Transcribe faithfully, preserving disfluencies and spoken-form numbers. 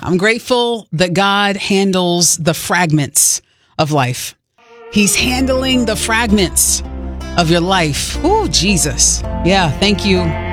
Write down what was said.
I'm grateful that God handles the fragments of life. He's handling the fragments of your life. Oh, Jesus. Yeah, thank you.